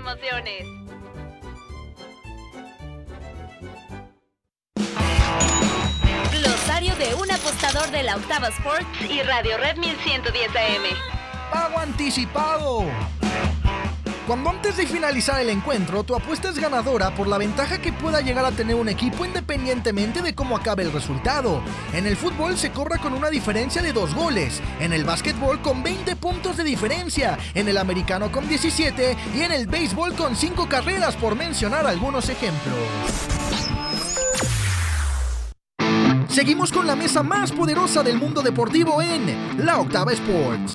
emociones. Glosario de un apostador de la Octava Sports y Radio Red 1110 AM. Pago anticipado. Cuando antes de finalizar el encuentro, tu apuesta es ganadora por la ventaja que pueda llegar a tener un equipo independientemente de cómo acabe el resultado. En el fútbol se cobra con una diferencia de 2 goles, en el básquetbol con 20 puntos de diferencia, en el americano con 17 y en el béisbol con 5 carreras, por mencionar algunos ejemplos. Seguimos con la mesa más poderosa del mundo deportivo en La Octava Sports.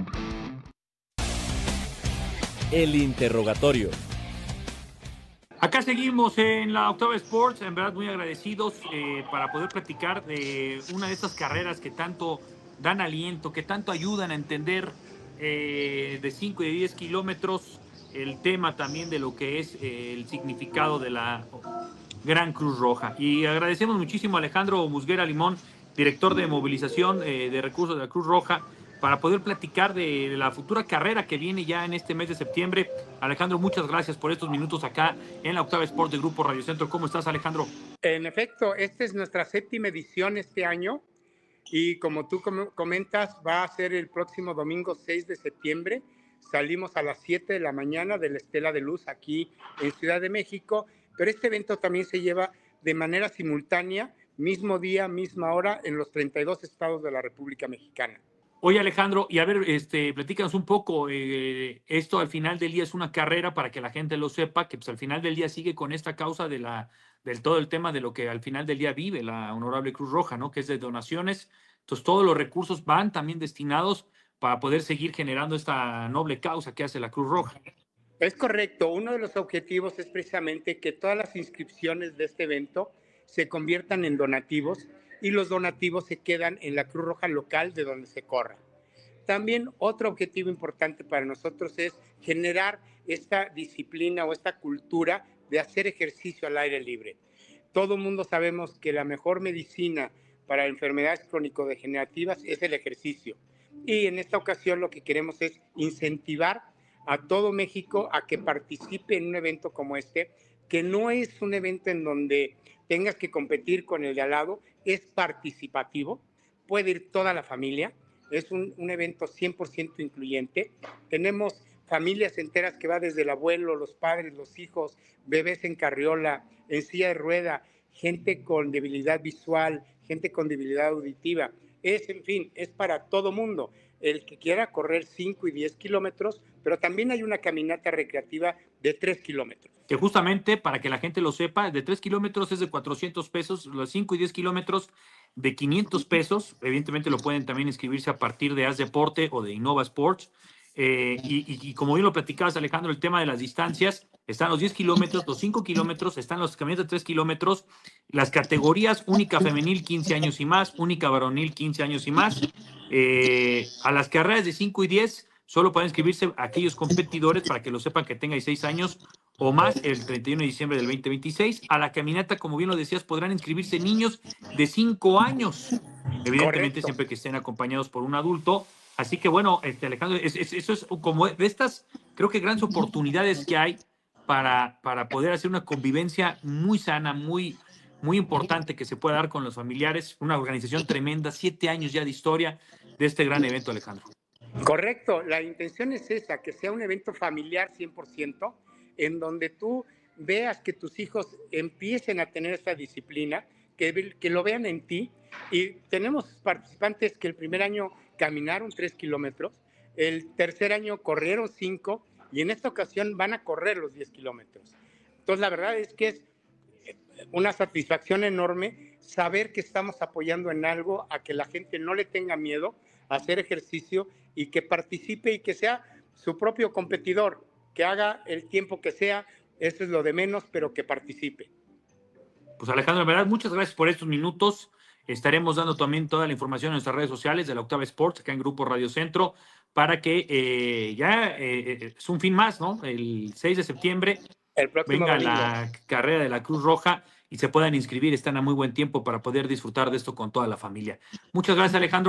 El interrogatorio. Acá seguimos en la Octava Sports, en verdad muy agradecidos para poder platicar de una de estas carreras que tanto dan aliento, que tanto ayudan a entender de 5 y de 10 kilómetros el tema también de lo que es el significado de la Gran Cruz Roja. Y agradecemos muchísimo a Alejandro Musguera Limón, director de movilización de recursos de la Cruz Roja, para poder platicar de la futura carrera que viene ya en este mes de septiembre. Alejandro, muchas gracias por estos minutos acá en la Octava Sport de Grupo Radio Centro. ¿Cómo estás, Alejandro? En efecto, esta es nuestra 7ª edición este año y como tú comentas, va a ser el próximo domingo 6 de septiembre. Salimos a las 7 de la mañana de la Estela de Luz aquí en Ciudad de México, pero este evento también se lleva de manera simultánea, mismo día, misma hora, en los 32 estados de la República Mexicana. Oye, Alejandro, y a ver, platícanos un poco, esto al final del día es una carrera para que la gente lo sepa, que pues al final del día sigue con esta causa del todo el tema de lo que al final del día vive la Honorable Cruz Roja, ¿no? Que es de donaciones. Entonces todos los recursos van también destinados para poder seguir generando esta noble causa que hace la Cruz Roja. Es correcto. Uno de los objetivos es precisamente que todas las inscripciones de este evento se conviertan en donativos y los donativos se quedan en la Cruz Roja local de donde se corra. También otro objetivo importante para nosotros es generar esta disciplina o esta cultura de hacer ejercicio al aire libre. Todo mundo sabemos que la mejor medicina para enfermedades crónico-degenerativas es el ejercicio. Y en esta ocasión lo que queremos es incentivar a todo México a que participe en un evento como este, que no es un evento en donde tengas que competir con el de al lado, es participativo, puede ir toda la familia, es un evento 100% incluyente. Tenemos familias enteras que va desde el abuelo, los padres, los hijos, bebés en carriola, en silla de rueda, gente con debilidad visual, gente con debilidad auditiva. En fin, es para todo mundo. El que quiera correr 5 y 10 kilómetros, pero también hay una caminata recreativa de 3 kilómetros. Que justamente, para que la gente lo sepa, de 3 kilómetros es de 400 pesos, los 5 y 10 kilómetros de 500 pesos. Evidentemente lo pueden también inscribirse a partir de Haz Deporte o de Innova Sports. Y como bien lo platicabas, Alejandro, el tema de las distancias, están los 10 kilómetros, los 5 kilómetros, están los camionetas de 3 kilómetros, las categorías única femenil 15 años y más, única varonil 15 años y más. A las carreras de 5 y 10 solo pueden inscribirse aquellos competidores, para que lo sepan, que tengan 6 años o más el 31 de diciembre del 2026. A la caminata, como bien lo decías, podrán inscribirse niños de 5 años, evidentemente. Correcto. Siempre que estén acompañados por un adulto. Así que bueno, Alejandro, eso es como de estas, creo que grandes oportunidades que hay para poder hacer una convivencia muy sana, muy importante, que se pueda dar con los familiares. Una organización tremenda, 7 años ya de historia de este gran evento, Alejandro. Correcto, la intención es esa, que sea un evento familiar 100%, en donde tú veas que tus hijos empiecen a tener esta disciplina, que lo vean en ti. Y tenemos participantes que el primer año caminaron 3 kilómetros, el tercer año corrieron 5 y en esta ocasión van a correr los 10 kilómetros. Entonces la verdad es que es una satisfacción enorme saber que estamos apoyando en algo, a que la gente no le tenga miedo a hacer ejercicio y que participe y que sea su propio competidor, que haga el tiempo que sea, eso es lo de menos, pero que participe. Pues Alejandro, en verdad, muchas gracias por estos minutos. Estaremos dando también toda la información en nuestras redes sociales de la Octava Sports, acá en Grupo Radio Centro, para que es un fin más, ¿no? El 6 de septiembre el próximo venga domingo la carrera de la Cruz Roja y se puedan inscribir. Están a muy buen tiempo para poder disfrutar de esto con toda la familia. Muchas gracias, Alejandro.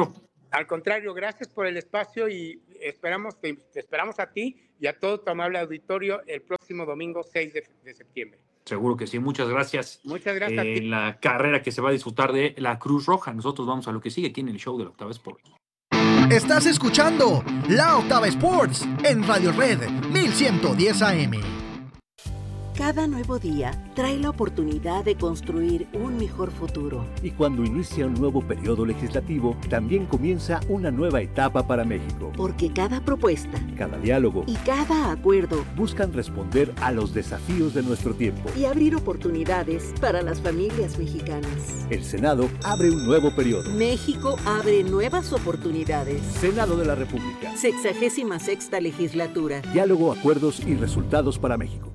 Al contrario, gracias por el espacio y te esperamos a ti y a todo tu amable auditorio el próximo domingo 6 de septiembre. Seguro que sí, muchas gracias. Muchas gracias a ti. En la carrera que se va a disfrutar de la Cruz Roja. Nosotros vamos a lo que sigue aquí en el show de la Octava Sports. Estás escuchando La Octava Sports en Radio Red 1110 AM. Cada nuevo día trae la oportunidad de construir un mejor futuro. Y cuando inicia un nuevo periodo legislativo, también comienza una nueva etapa para México. Porque cada propuesta, cada diálogo y cada acuerdo buscan responder a los desafíos de nuestro tiempo y abrir oportunidades para las familias mexicanas. El Senado abre un nuevo periodo. México abre nuevas oportunidades. Senado de la República. 66ª legislatura. Diálogo, acuerdos y resultados para México.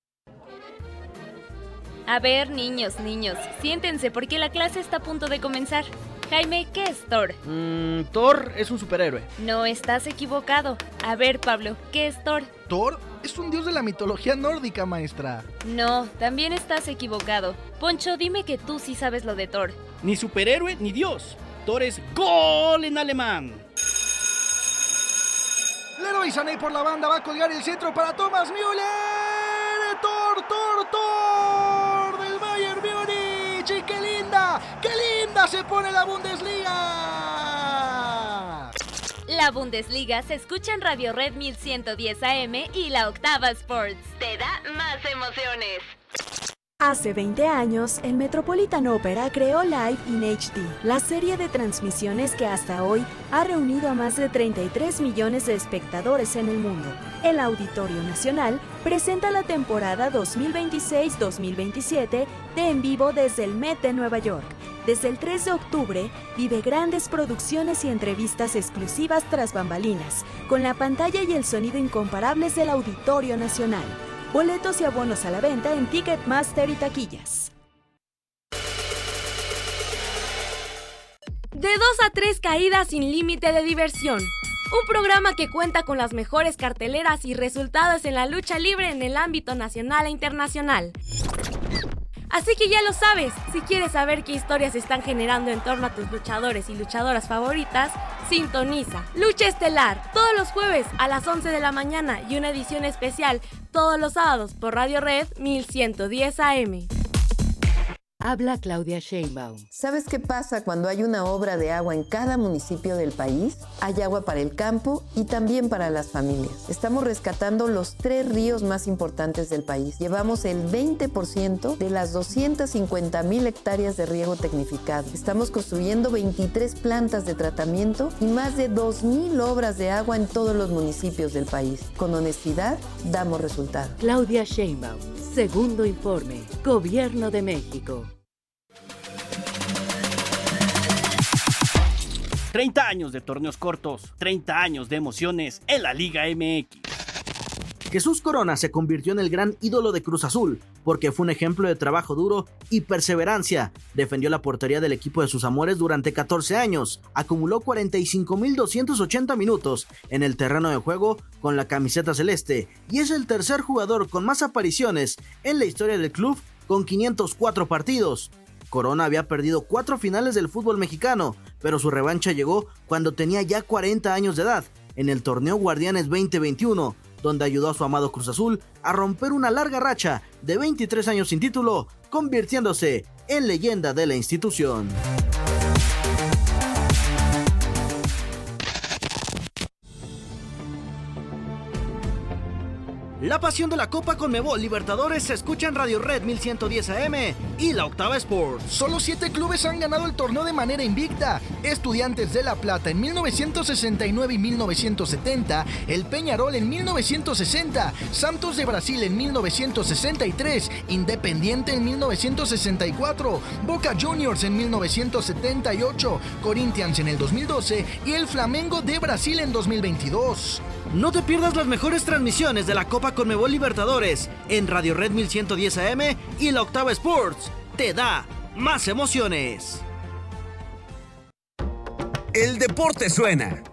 A ver, niños, siéntense porque la clase está a punto de comenzar. Jaime, ¿qué es Thor? Thor es un superhéroe. No, estás equivocado. A ver, Pablo, ¿qué es Thor? Thor es un dios de la mitología nórdica, maestra. No, también estás equivocado. Poncho, dime que tú sí sabes lo de Thor. Ni superhéroe ni dios. Thor es gol en alemán. Leroy Sané por la banda va a colgar el centro para Thomas Müller. Thor del Bayern Múnich. Y qué linda se pone la Bundesliga. La Bundesliga se escucha en Radio Red 1110 AM y la Octava Sports. Te da más emociones. Hace 20 años, el Metropolitan Opera creó Live in HD, la serie de transmisiones que hasta hoy ha reunido a más de 33 millones de espectadores en el mundo. El Auditorio Nacional presenta la temporada 2026-2027 de En Vivo desde el Met de Nueva York. Desde el 3 de octubre, vive grandes producciones y entrevistas exclusivas tras bambalinas, con la pantalla y el sonido incomparables del Auditorio Nacional. Boletos y abonos a la venta en Ticketmaster y taquillas. De 2 a 3 caídas sin límite de diversión. Un programa que cuenta con las mejores carteleras y resultados en la lucha libre en el ámbito nacional e internacional. Así que ya lo sabes, si quieres saber qué historias se están generando en torno a tus luchadores y luchadoras favoritas, sintoniza Lucha Estelar todos los jueves a las 11 de la mañana y una edición especial todos los sábados por Radio Red 1110 AM. Habla Claudia Sheinbaum. ¿Sabes qué pasa cuando hay una obra de agua en cada municipio del país? Hay agua para el campo y también para las familias. Estamos rescatando los 3 ríos más importantes del país. Llevamos el 20% de las 250,000 hectáreas de riego tecnificado. Estamos construyendo 23 plantas de tratamiento y más de 2,000 obras de agua en todos los municipios del país. Con honestidad, damos resultados. Claudia Sheinbaum. Segundo informe. Gobierno de México. 30 años de torneos cortos, 30 años de emociones en la Liga MX. Jesús Corona se convirtió en el gran ídolo de Cruz Azul, porque fue un ejemplo de trabajo duro y perseverancia. Defendió la portería del equipo de sus amores durante 14 años, acumuló 45,280 minutos en el terreno de juego con la camiseta celeste, y es el tercer jugador con más apariciones en la historia del club con 504 partidos. Corona había perdido 4 finales del fútbol mexicano, pero su revancha llegó cuando tenía ya 40 años de edad, en el torneo Guardianes 2021, donde ayudó a su amado Cruz Azul a romper una larga racha de 23 años sin título, convirtiéndose en leyenda de la institución. La pasión de la Copa Conmebol Libertadores se escucha en Radio Red 1110 AM y la Octava Sports. Solo 7 clubes han ganado el torneo de manera invicta. Estudiantes de La Plata en 1969 y 1970, el Peñarol en 1960, Santos de Brasil en 1963, Independiente en 1964, Boca Juniors en 1978, Corinthians en el 2012 y el Flamengo de Brasil en 2022. No te pierdas las mejores transmisiones de la Copa Conmebol Libertadores en Radio Red 1110 AM y la Octava Sports. Te da más emociones. El deporte suena